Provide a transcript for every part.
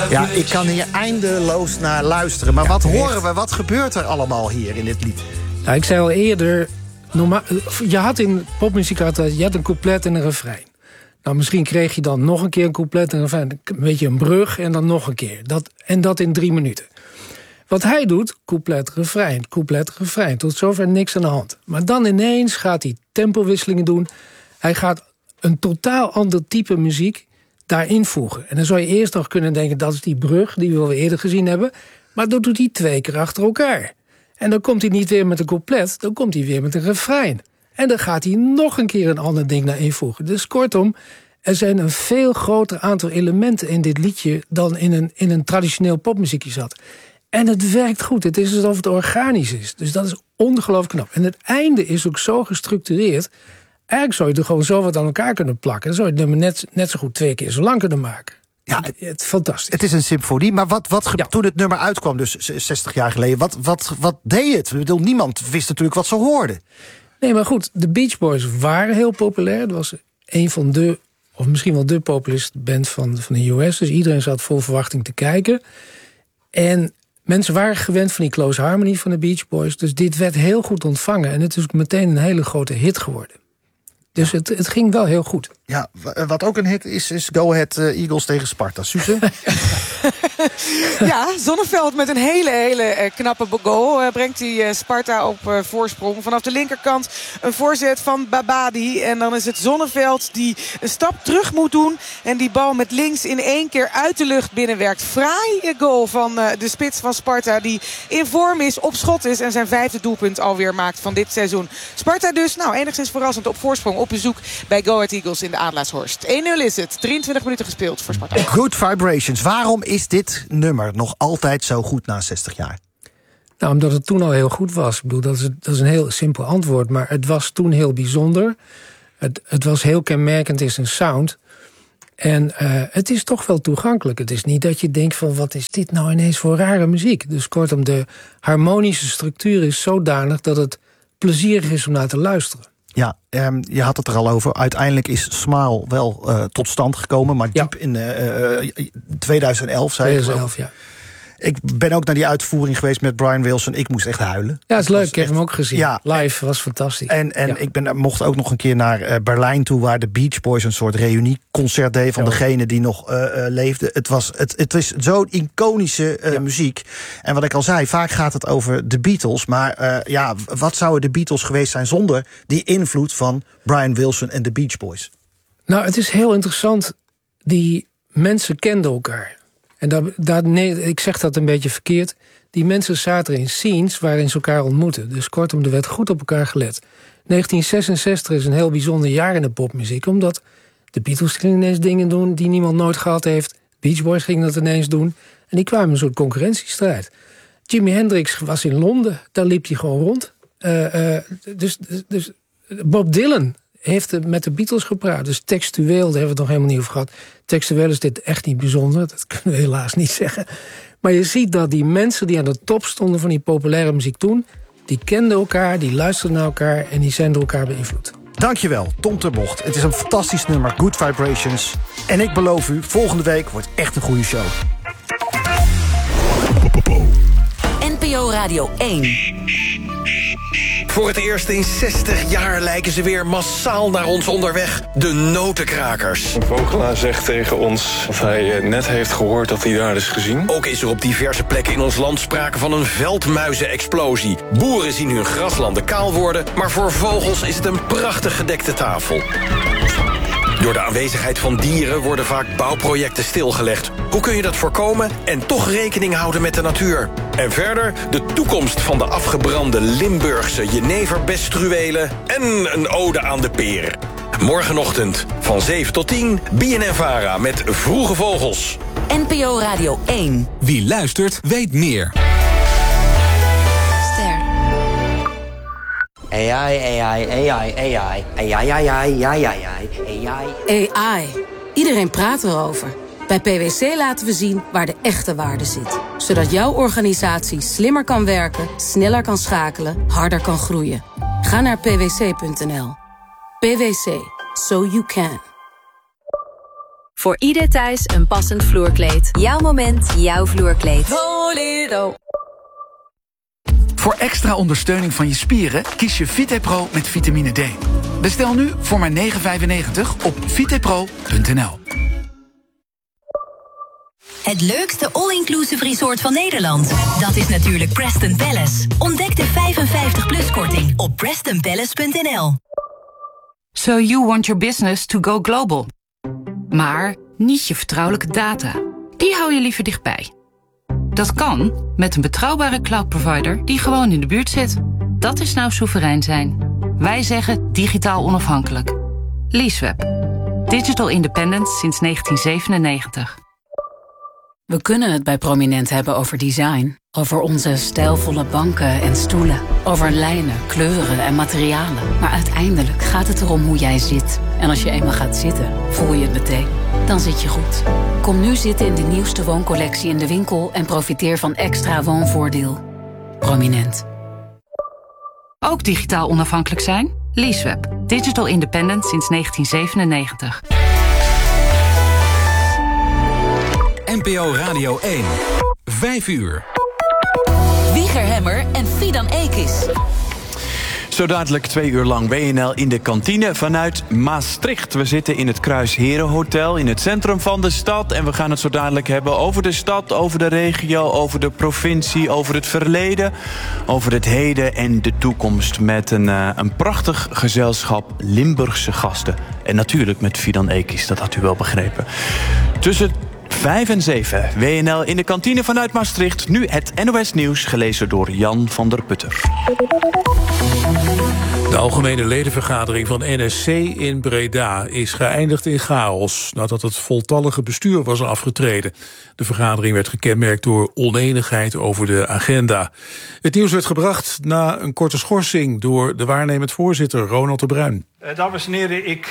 Ja, ik kan hier eindeloos naar luisteren. Maar wat horen we? Wat gebeurt er allemaal hier in dit lied? Nou, ik zei al eerder... je had in popmuziek altijd een couplet en een refrein. Nou, misschien kreeg je dan nog een keer een couplet en een refrein. Een beetje een brug en dan nog een keer. Dat in 3 minuten. Wat hij doet, couplet, refrein. Tot zover niks aan de hand. Maar dan ineens gaat hij tempowisselingen doen. Hij gaat een totaal ander type muziek daarin voegen. En dan zou je eerst nog kunnen denken... dat is die brug die we al eerder gezien hebben. Maar dat doet hij 2 keer achter elkaar. En dan komt hij niet weer met een couplet, dan komt hij weer met een refrein. En dan gaat hij nog een keer een ander ding naar invoegen. Dus kortom, er zijn een veel groter aantal elementen in dit liedje... dan in een traditioneel popmuziekje zat. En het werkt goed. Het is alsof het organisch is. Dus dat is ongelooflijk knap. En het einde is ook zo gestructureerd... Eigenlijk zou je er gewoon zo wat aan elkaar kunnen plakken. Dan zou je het nummer net zo goed 2 keer zo lang kunnen maken. Ja, het fantastisch. Het is een symfonie, maar toen het nummer uitkwam, dus 60 jaar geleden... wat deed het? Ik bedoel, niemand wist natuurlijk wat ze hoorden. Nee, maar goed, de Beach Boys waren heel populair. Dat was een van de, of misschien wel de populairste band van de US. Dus iedereen zat vol verwachting te kijken. En mensen waren gewend van die Close Harmony van de Beach Boys. Dus dit werd heel goed ontvangen. En het is meteen een hele grote hit geworden. Dus het ging wel heel goed. Ja, wat ook een hit is Go Ahead Eagles tegen Sparta. Suze? Ja, Zonneveld met een hele knappe goal brengt hij Sparta op voorsprong. Vanaf de linkerkant een voorzet van Babadi. En dan is het Zonneveld die een stap terug moet doen. En die bal met links in 1 keer uit de lucht binnenwerkt. Fraai goal van de spits van Sparta die in vorm is, op schot is. En zijn 5e doelpunt alweer maakt van dit seizoen. Sparta dus, enigszins verrassend op voorsprong. Op bezoek bij Go Ahead Eagles in de Adelaarshoorst. 1-0 is het. 23 minuten gespeeld voor Sparta. Good Vibrations. Waarom is dit nummer nog altijd zo goed na 60 jaar? Nou, omdat het toen al heel goed was. Ik bedoel, dat is een heel simpel antwoord. Maar het was toen heel bijzonder. Het was heel kenmerkend in zijn sound. En het is toch wel toegankelijk. Het is niet dat je denkt van, wat is dit nou ineens voor rare muziek? Dus kortom, de harmonische structuur is zodanig dat het plezierig is om naar te luisteren. Ja, je had het er al over. Uiteindelijk is Smile wel tot stand gekomen, maar diep in 2011, zei 2011, ja. Ik ben ook naar die uitvoering geweest met Brian Wilson. Ik moest echt huilen. Ja, het is leuk. Ik heb hem ook gezien. Ja, live was fantastisch. En ik mocht ook nog een keer naar Berlijn toe, waar de Beach Boys een soort reunieconcert deed van degene die nog leefde. Het is zo'n iconische muziek. En wat ik al zei, vaak gaat het over de Beatles. Maar wat zouden de Beatles geweest zijn zonder die invloed van Brian Wilson en de Beach Boys? Nou, het is heel interessant. Die mensen kenden elkaar. En ik zeg dat een beetje verkeerd. Die mensen zaten in scenes waarin ze elkaar ontmoeten. Dus kortom, er werd goed op elkaar gelet. 1966 is een heel bijzonder jaar in de popmuziek. Omdat de Beatles gingen ineens dingen doen die niemand nooit gehad heeft. Beach Boys gingen dat ineens doen. En die kwamen een soort concurrentiestrijd. Jimi Hendrix was in Londen. Daar liep hij gewoon rond. Dus Bob Dylan heeft met de Beatles gepraat. Dus textueel, daar hebben we het nog helemaal niet over gehad. Textueel is dit echt niet bijzonder. Dat kunnen we helaas niet zeggen. Maar je ziet dat die mensen die aan de top stonden van die populaire muziek toen, die kenden elkaar, die luisterden naar elkaar en die zijn door elkaar beïnvloed. Dankjewel, Tom ter Bocht. Het is een fantastisch nummer, Good Vibrations. En ik beloof u, volgende week wordt echt een goede show. NPO Radio 1. Voor het eerst in 60 jaar lijken ze weer massaal naar ons onderweg. De Notenkrakers. Een vogelaar zegt tegen ons of hij net heeft gehoord dat hij daar is gezien. Ook is er op diverse plekken in ons land sprake van een veldmuizenexplosie. Boeren zien hun graslanden kaal worden, maar voor vogels is het een prachtig gedekte tafel. Door de aanwezigheid van dieren worden vaak bouwprojecten stilgelegd. Hoe kun je dat voorkomen en toch rekening houden met de natuur? En verder de toekomst van de afgebrande Limburgse jeneverbestruelen en een ode aan de peer. Morgenochtend van 7 tot 10, BNN-VARA met Vroege Vogels. NPO Radio 1. Wie luistert, weet meer. AI. Iedereen praat erover. Bij PwC laten we zien waar de echte waarde zit. Zodat jouw organisatie slimmer kan werken, sneller kan schakelen, harder kan groeien. Ga naar pwc.nl. PwC. So you can. Voor ieder thuis een passend vloerkleed. Jouw moment, jouw vloerkleed. Volero. Voor extra ondersteuning van je spieren kies je VitePro met vitamine D. Bestel nu voor maar €9,95 op vitepro.nl. Het leukste all-inclusive resort van Nederland. Dat is natuurlijk Preston Palace. Ontdek de 55-plus-korting op prestonpalace.nl. So you want your business to go global. Maar niet je vertrouwelijke data. Die hou je liever dichtbij. Dat kan met een betrouwbare cloud-provider die gewoon in de buurt zit. Dat is nou soeverein zijn. Wij zeggen digitaal onafhankelijk. Leaseweb. Digital independence sinds 1997. We kunnen het bij Prominent hebben over design. Over onze stijlvolle banken en stoelen. Over lijnen, kleuren en materialen. Maar uiteindelijk gaat het erom hoe jij zit. En als je eenmaal gaat zitten, voel je het meteen. Dan zit je goed. Kom nu zitten in de nieuwste wooncollectie in de winkel en profiteer van extra woonvoordeel. Prominent. Ook digitaal onafhankelijk zijn? Leaseweb. Digital independent sinds 1997. NPO Radio 1. 5 uur. Wieger Hemmer en Fidan Ekis. Zo dadelijk 2 uur lang WNL in de kantine vanuit Maastricht. We zitten in het Kruisherenhotel in het centrum van de stad. En we gaan het zo dadelijk hebben over de stad, over de regio, over de provincie, over het verleden, over het heden en de toekomst. Met een prachtig gezelschap Limburgse gasten. En natuurlijk met Fidan Ekis, dat had u wel begrepen. Tussen 5 en 7, WNL in de kantine vanuit Maastricht. Nu het NOS Nieuws, gelezen door Jan van der Putter. De algemene ledenvergadering van NSC in Breda is geëindigd in chaos nadat het voltallige bestuur was afgetreden. De vergadering werd gekenmerkt door onenigheid over de agenda. Het nieuws werd gebracht na een korte schorsing door de waarnemend voorzitter Ronald de Bruin. Dames en heren, ik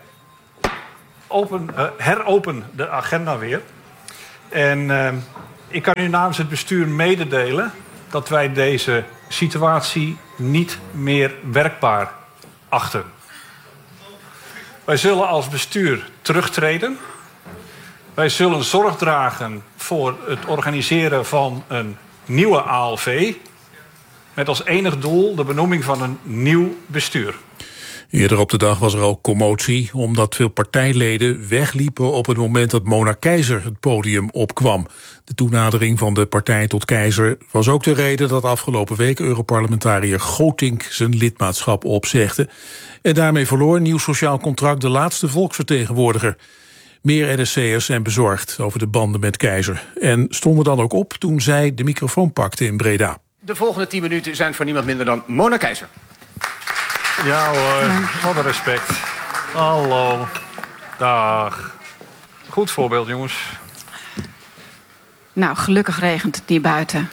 heropen de agenda weer. En ik kan u namens het bestuur mededelen dat wij deze situatie niet meer werkbaar achten. Wij zullen als bestuur terugtreden. Wij zullen zorg dragen voor het organiseren van een nieuwe ALV. Met als enig doel de benoeming van een nieuw bestuur. Eerder op de dag was er al commotie omdat veel partijleden wegliepen op het moment dat Mona Keizer het podium opkwam. De toenadering van de partij tot Keizer was ook de reden dat afgelopen week Europarlementariër Gootink zijn lidmaatschap opzegde. En daarmee verloor Nieuw Sociaal Contract de laatste volksvertegenwoordiger. Meer NSC'ers zijn bezorgd over de banden met Keizer. En stonden dan ook op toen zij de microfoon pakte in Breda. De volgende 10 minuten zijn voor niemand minder dan Mona Keizer. Ja hoor, wat een respect. Hallo. Dag. Goed voorbeeld, jongens. Nou, gelukkig regent het niet buiten.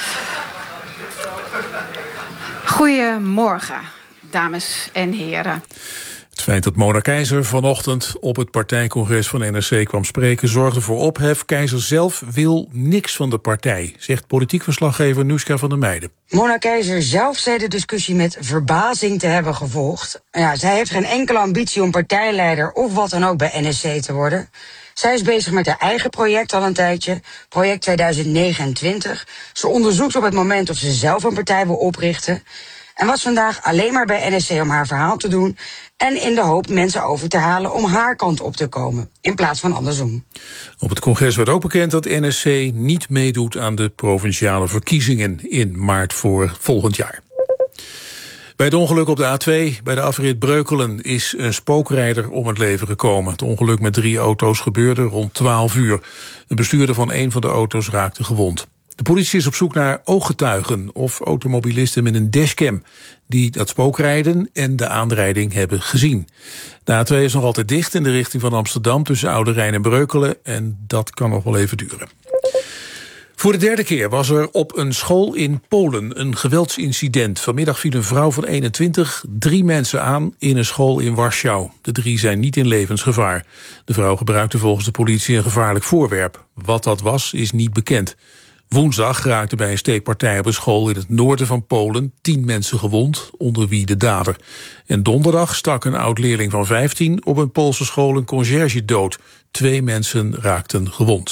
Goedemorgen, dames en heren. Het feit dat Mona Keizer vanochtend op het partijcongres van NRC kwam spreken zorgde voor ophef. Keizer zelf wil niks van de partij, zegt politiek verslaggever Nuska van der Meijden. Mona Keizer zelf zei de discussie met verbazing te hebben gevolgd. Ja, zij heeft geen enkele ambitie om partijleider of wat dan ook bij NSC te worden. Zij is bezig met haar eigen project al een tijdje, project 2029. Ze onderzoekt op het moment of ze zelf een partij wil oprichten. En was vandaag alleen maar bij NSC om haar verhaal te doen en in de hoop mensen over te halen om haar kant op te komen, in plaats van andersom. Op het congres werd ook bekend dat NSC niet meedoet aan de provinciale verkiezingen in maart voor volgend jaar. Bij het ongeluk op de A2, bij de afrit Breukelen, is een spookrijder om het leven gekomen. Het ongeluk met 3 auto's gebeurde rond 12 uur. De bestuurder van een van de auto's raakte gewond. De politie is op zoek naar ooggetuigen of automobilisten met een dashcam die dat spookrijden en de aanrijding hebben gezien. De A2 is nog altijd dicht in de richting van Amsterdam tussen Oude Rijn en Breukelen en dat kan nog wel even duren. Voor de 3e keer was er op een school in Polen een geweldsincident. Vanmiddag viel een vrouw van 21 3 mensen aan in een school in Warschau. De 3 zijn niet in levensgevaar. De vrouw gebruikte volgens de politie een gevaarlijk voorwerp. Wat dat was, is niet bekend. Woensdag raakten bij een steekpartij op een school in het noorden van Polen 10 mensen gewond, onder wie de dader. En donderdag stak een oud-leerling van 15 op een Poolse school een conciërge dood. 2 mensen raakten gewond.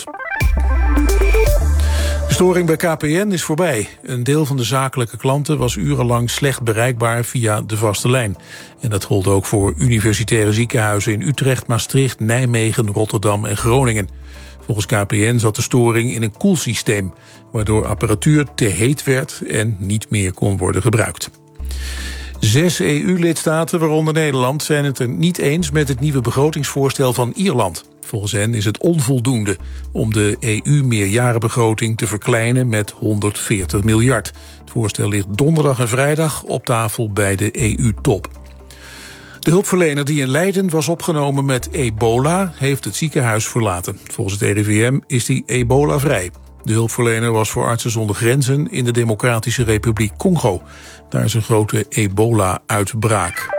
De storing bij KPN is voorbij. Een deel van de zakelijke klanten was urenlang slecht bereikbaar via de vaste lijn. En dat gold ook voor universitaire ziekenhuizen in Utrecht, Maastricht, Nijmegen, Rotterdam en Groningen. Volgens KPN zat de storing in een koelsysteem, waardoor apparatuur te heet werd en niet meer kon worden gebruikt. 6 EU-lidstaten, waaronder Nederland, zijn het er niet eens met het nieuwe begrotingsvoorstel van Ierland. Volgens hen is het onvoldoende om de EU-meerjarenbegroting te verkleinen met 140 miljard. Het voorstel ligt donderdag en vrijdag op tafel bij de EU-top. De hulpverlener die in Leiden was opgenomen met ebola heeft het ziekenhuis verlaten. Volgens het RIVM is hij ebola-vrij. De hulpverlener was voor Artsen zonder Grenzen in de Democratische Republiek Congo. Daar is een grote ebola-uitbraak.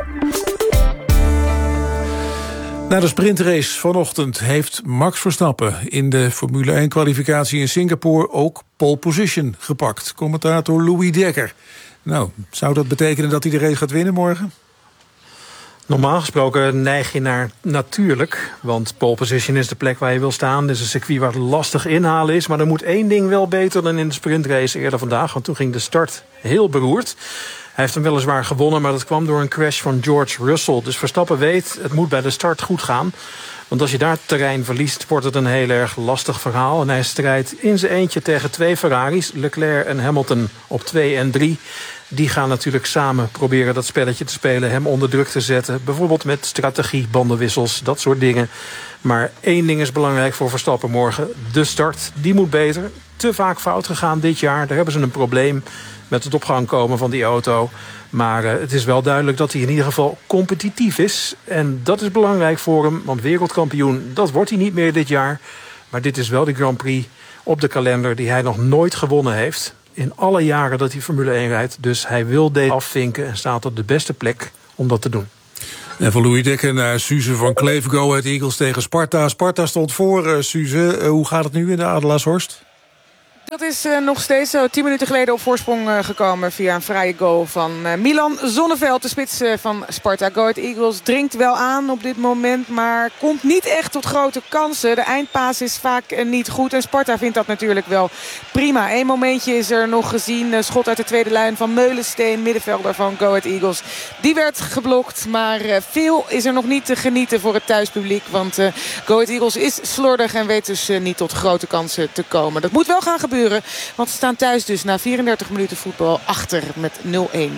Na de sprintrace vanochtend heeft Max Verstappen in de Formule 1-kwalificatie in Singapore ook pole position gepakt. Commentator Louis Dekker. Nou, zou dat betekenen dat hij de race gaat winnen morgen? Normaal gesproken neig je naar natuurlijk, want pole position is de plek waar je wil staan. Dit is een circuit waar het lastig inhalen is, maar er moet één ding wel beter dan in de sprintrace eerder vandaag, want toen ging de start heel beroerd. Hij heeft hem weliswaar gewonnen, maar dat kwam door een crash van George Russell. Dus Verstappen weet, het moet bij de start goed gaan. Want als je daar terrein verliest, wordt het een heel erg lastig verhaal. En hij strijdt in zijn eentje tegen 2 Ferraris, Leclerc en Hamilton op 2 en 3. Die gaan natuurlijk samen proberen dat spelletje te spelen, hem onder druk te zetten. Bijvoorbeeld met strategie, bandenwissels, dat soort dingen. Maar één ding is belangrijk voor Verstappen morgen. De start, die moet beter. Te vaak fout gegaan dit jaar. Daar hebben ze een probleem met het op gang komen van die auto. Maar het is wel duidelijk dat hij in ieder geval competitief is. En dat is belangrijk voor hem, want wereldkampioen, dat wordt hij niet meer dit jaar. Maar dit is wel de Grand Prix op de kalender die hij nog nooit gewonnen heeft. In alle jaren dat hij Formule 1 rijdt. Dus hij wil deze afvinken en staat op de beste plek om dat te doen. En van Louis Dekker naar Suze van Kleef. Go Ahead Eagles tegen Sparta. Sparta stond voor, Suze. Hoe gaat het nu in de Adelaarshorst? Dat is nog steeds zo 10 minuten geleden op voorsprong gekomen via een vrije goal van Milan Zonneveld, de spits van Sparta. Go Ahead Eagles dringt wel aan op dit moment, maar komt niet echt tot grote kansen. De eindpaas is vaak niet goed en Sparta vindt dat natuurlijk wel prima. Eén momentje is er nog gezien, schot uit de tweede lijn van Meulensteen, middenvelder van Go Ahead Eagles. Die werd geblokt, maar veel is er nog niet te genieten voor het thuispubliek, want Go Ahead Eagles is slordig en weet dus niet tot grote kansen te komen. Dat moet wel gaan gebeuren. Want ze staan thuis dus na 34 minuten voetbal achter met 0-1.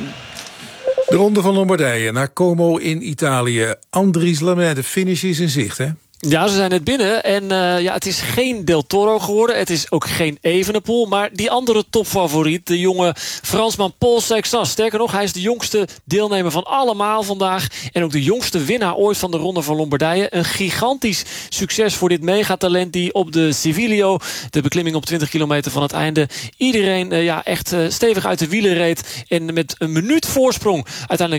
De Ronde van Lombardije naar Como in Italië. Andries Lamet, de finish is in zicht, hè? Ja, ze zijn net binnen. En het is geen Del Toro geworden. Het is ook geen Evenepoel. Maar die andere topfavoriet, de jonge Fransman Paul Sexas. Sterker nog, hij is de jongste deelnemer van allemaal vandaag. En ook de jongste winnaar ooit van de Ronde van Lombardije. Een gigantisch succes voor dit megatalent die op de Civilio, de beklimming op 20 kilometer van het einde, iedereen echt stevig uit de wielen reed. En met een minuut voorsprong uiteindelijk